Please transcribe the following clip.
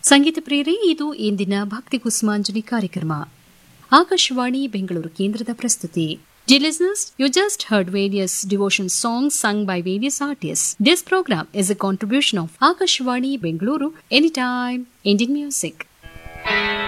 ಸಂಗೀತ ಪ್ರೇರಿ ಇದು ಇಂದಿನ ಭಕ್ತಿ ಕುಸುಮಾಂಜಲಿ ಕಾರ್ಯಕ್ರಮ. ಆಕಾಶವಾಣಿ ಬೆಂಗಳೂರು ಕೇಂದ್ರದ ಪ್ರಸ್ತುತಿ. Dear listeners, you just heard various devotion songs sung by various artists. This program is a contribution of Akashvani Bengaluru, Anytime Indian Music.